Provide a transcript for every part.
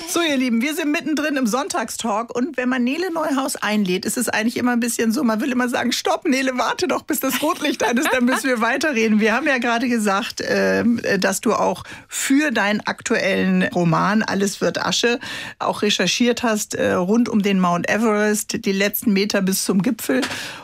So, ihr Lieben, wir sind mittendrin im Sonntagstalk und wenn man Nele Neuhaus einlädt, ist es eigentlich immer ein bisschen so, man will immer sagen, stopp, Nele, warte doch, bis das Rotlicht an ist, dann müssen wir weiterreden. Wir haben ja gerade gesagt, dass du auch für deinen aktuellen Roman Alles wird Asche auch recherchiert hast, rund um den Mount Everest, die letzten Meter bis zum Gipfel.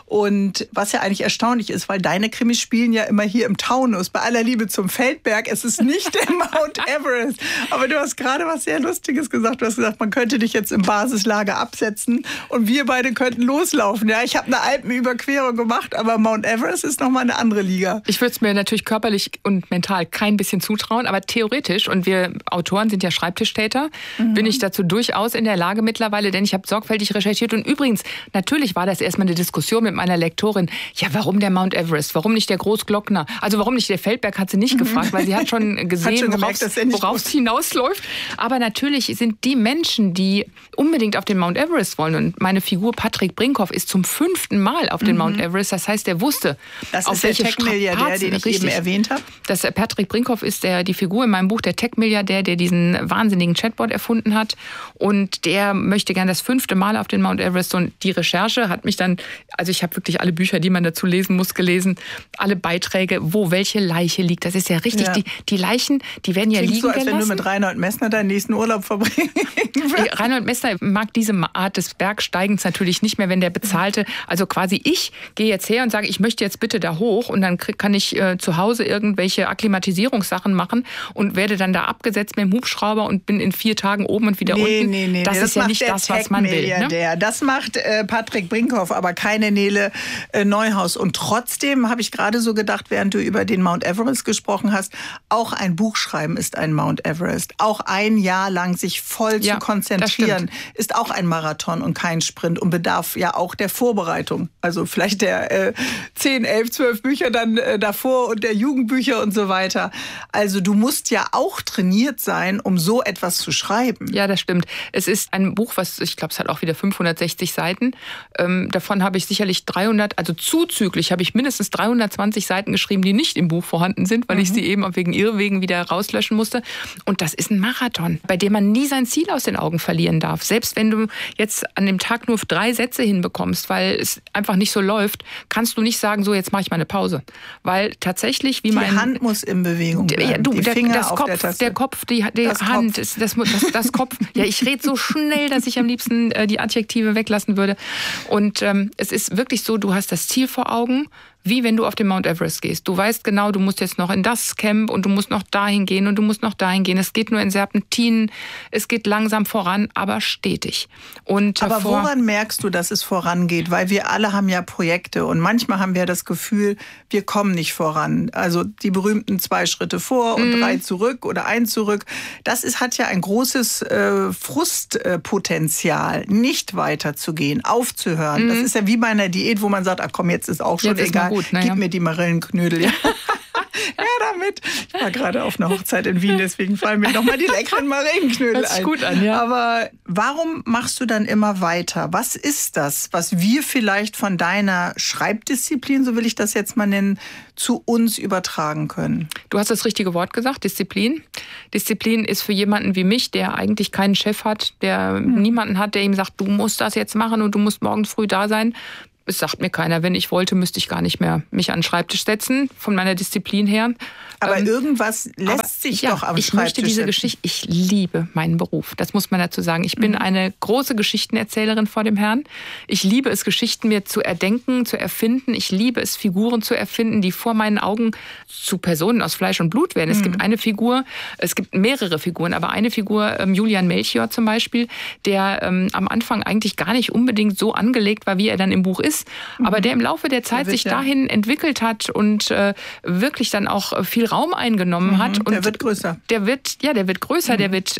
Und was ja eigentlich erstaunlich ist, weil deine Krimis spielen ja immer hier im Taunus, bei aller Liebe zum Feldberg, es ist nicht der Mount Everest. Aber du hast gerade was sehr Lustiges gesagt. Du hast gesagt, man könnte dich jetzt im Basislager absetzen und wir beide könnten loslaufen. Ja, ich habe eine Alpenüberquerung gemacht, aber Mount Everest ist nochmal eine andere Liga. Ich würde es mir natürlich körperlich und mental kein bisschen zutrauen, aber theoretisch, und wir Autoren sind ja Schreibtischtäter, bin ich dazu durchaus in der Lage mittlerweile, denn ich habe sorgfältig recherchiert. Und übrigens, natürlich war das erstmal eine Diskussion mit meiner Lektorin, ja, warum der Mount Everest, warum nicht der Großglockner, also warum nicht der Feldberg, hat sie nicht gefragt, weil sie hat schon gesehen, worauf es hinausläuft. Aber natürlich sind die Menschen, die unbedingt auf den Mount Everest wollen, und meine Figur Patrick Brinkhoff ist zum 5. Mal auf den Mount Everest, das heißt, er wusste, das auf ist der Tech-Milliardär, den ich eben erwähnt habe. Patrick Brinkhoff ist die Figur in meinem Buch, der Tech-Milliardär, der diesen wahnsinnigen Chatbot erfunden hat, und der möchte gern das 5. Mal auf den Mount Everest, und die Recherche hat mich dann, also ich habe wirklich alle Bücher, die man dazu lesen muss, gelesen, alle Beiträge, wo welche Leiche liegt. Das ist ja richtig, ja. Die Leichen, die werden ja liegen gelassen. Klingt so, als wenn du mit Reinhold Messner deinen nächsten Urlaub verbringen würdest. Reinhold Messner mag diese Art des Bergsteigens natürlich nicht mehr, wenn der bezahlte, also quasi ich gehe jetzt her und sage, ich möchte jetzt bitte da hoch, und dann kann ich zu Hause irgendwelche Akklimatisierungssachen machen und werde dann da abgesetzt mit dem Hubschrauber und bin in 4 Tagen oben und wieder unten. Nee, das ist ja nicht das, was man will. Ne? Das macht Patrick Brinkhoff, aber keine Nele Neuhaus. Und trotzdem habe ich gerade so gedacht, während du über den Mount Everest gesprochen hast, auch ein Buch schreiben ist ein Mount Everest. Auch ein Jahr lang sich voll zu konzentrieren, ist auch ein Marathon und kein Sprint und bedarf ja auch der Vorbereitung. Also vielleicht der 10, 11, 12 Bücher dann davor und der Jugendbücher und so weiter. Also du musst ja auch trainiert sein, um so etwas zu schreiben. Ja, das stimmt. Es ist ein Buch, ich glaube, es hat auch wieder 560 Seiten. Davon habe ich sicherlich 300, also zuzüglich habe ich mindestens 320 Seiten geschrieben, die nicht im Buch vorhanden sind, weil ich sie eben wegen Irrwegen wieder rauslöschen musste. Und das ist ein Marathon, bei dem man nie sein Ziel aus den Augen verlieren darf. Selbst wenn du jetzt an dem Tag nur 3 Sätze hinbekommst, weil es einfach nicht so läuft, kannst du nicht sagen, so, jetzt mache ich mal eine Pause. Weil tatsächlich, die Hand muss in Bewegung bleiben. Die Finger auf der Taste. Der Kopf, die Hand, das Kopf. Ja, ich rede so schnell, dass ich am liebsten die Adjektive weglassen würde. Und es ist wirklich so, du hast das Ziel vor Augen, wie wenn du auf den Mount Everest gehst. Du weißt genau, du musst jetzt noch in das Camp und du musst noch dahin gehen und du musst noch dahin gehen. Es geht nur in Serpentinen, es geht langsam voran, aber stetig. Aber woran merkst du, dass es vorangeht? Weil wir alle haben ja Projekte und manchmal haben wir das Gefühl, wir kommen nicht voran. Also die berühmten 2 Schritte vor und 3 zurück oder 1 zurück. Das hat ja ein großes Frustpotenzial, nicht weiterzugehen, aufzuhören. Das ist ja wie bei einer Diät, wo man sagt, ach komm, jetzt ist auch schon egal. Gut, Gib mir die Marillenknödel. Ja. Ja, damit. Ich war gerade auf einer Hochzeit in Wien, deswegen fallen mir nochmal die leckeren Marillenknödel ein. Hört sich gut an, ja. Aber warum machst du dann immer weiter? Was ist das, was wir vielleicht von deiner Schreibdisziplin, so will ich das jetzt mal nennen, zu uns übertragen können? Du hast das richtige Wort gesagt, Disziplin. Disziplin ist für jemanden wie mich, der eigentlich keinen Chef hat, der niemanden hat, der ihm sagt, du musst das jetzt machen und du musst morgen früh da sein. Es sagt mir keiner, wenn ich wollte, müsste ich gar nicht mehr mich an den Schreibtisch setzen, von meiner Disziplin her. Aber irgendwas lässt sich doch am Schreibtisch setzen. Ich liebe meinen Beruf, das muss man dazu sagen. Ich bin eine große Geschichtenerzählerin vor dem Herrn. Ich liebe es, Geschichten mir zu erdenken, zu erfinden. Ich liebe es, Figuren zu erfinden, die vor meinen Augen zu Personen aus Fleisch und Blut werden. Es gibt eine Figur, es gibt mehrere Figuren, aber eine Figur, Julian Melchior zum Beispiel, der am Anfang eigentlich gar nicht unbedingt so angelegt war, wie er dann im Buch ist, aber der im Laufe der Zeit sich dahin entwickelt hat und wirklich dann auch viel Raum eingenommen hat. Und der wird größer. Der wird größer, der wird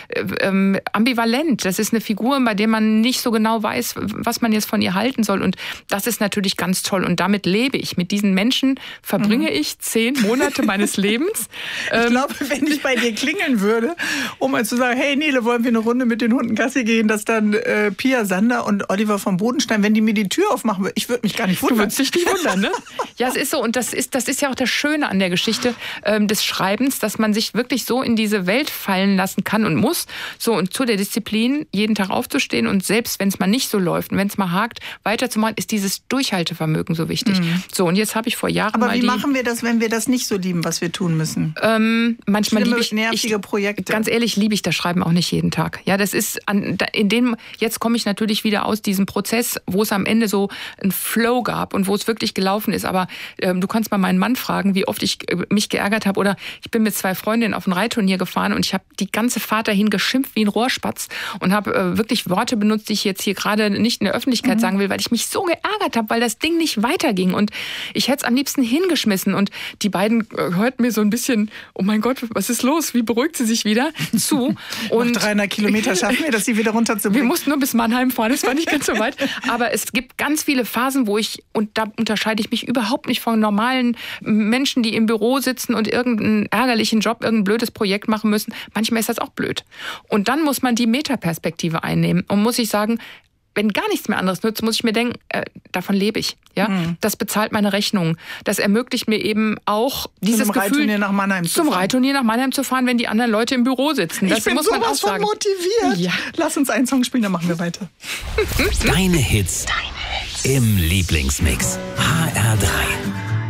ambivalent. Das ist eine Figur, bei der man nicht so genau weiß, was man jetzt von ihr halten soll. Und das ist natürlich ganz toll. Und damit lebe ich. Mit diesen Menschen verbringe ich 10 Monate meines Lebens. Ich glaube, wenn ich bei dir klingeln würde, um mal zu sagen, hey Nele, wollen wir eine Runde mit den Hunden Gassi gehen, dass dann Pia Sander und Oliver von Bodenstein, wenn die mir die Tür aufmachen würde, ich würde mich gar nicht wundern. Du würdest dich nicht wundern, ne? Ja, es ist so. Und das ist ja auch das Schöne an der Geschichte des Schreibens, dass man sich wirklich so in diese Welt fallen lassen kann und muss. So, und zu der Disziplin, jeden Tag aufzustehen und selbst wenn es mal nicht so läuft und wenn es mal hakt, weiterzumachen, ist dieses Durchhaltevermögen so wichtig. So, und jetzt habe ich vor Jahren Aber wie machen wir das, wenn wir das nicht so lieben, was wir tun müssen? Manchmal liebe ich nervige Projekte. Ganz ehrlich, liebe ich das Schreiben auch nicht jeden Tag. Ja, das ist jetzt komme ich natürlich wieder aus diesem Prozess, wo es am Ende so einen Flow gab und wo es wirklich gelaufen ist. Aber du kannst mal meinen Mann fragen, wie oft ich mich geärgert habe. Oder ich bin mit 2 Freundinnen auf ein Reitturnier gefahren und ich habe die ganze Fahrt dahin geschimpft wie ein Rohrspatz und habe wirklich Worte benutzt, die ich jetzt hier gerade nicht in der Öffentlichkeit sagen will, weil ich mich so geärgert habe, weil das Ding nicht weiterging. Und ich hätte es am liebsten hingeschmissen. Und die beiden hörten mir so ein bisschen, oh mein Gott, was ist los? Wie beruhigt sie sich wieder? Zu. Und nach 300 Kilometer schaffen wir das, sie wieder runterzubringen. Wir mussten nur bis Mannheim fahren, das war nicht ganz so weit. Aber es gibt ganz viele Phasen, und da unterscheide ich mich überhaupt nicht von normalen Menschen, die im Büro sitzen und irgendeinen ärgerlichen Job, irgendein blödes Projekt machen müssen. Manchmal ist das auch blöd. Und dann muss man die Metaperspektive einnehmen und muss ich sagen, wenn gar nichts mehr anderes nützt, muss ich mir denken, davon lebe ich. Ja? Das bezahlt meine Rechnungen. Das ermöglicht mir eben auch dieses Gefühl, Reitturnier nach Mannheim zum Reitturnier nach Mannheim zu fahren, wenn die anderen Leute im Büro sitzen. Das ich bin muss man auch sowas von sagen. motiviert. Ja. Lass uns einen Song spielen, dann machen wir weiter. Deine Hits im Lieblingsmix. HR3.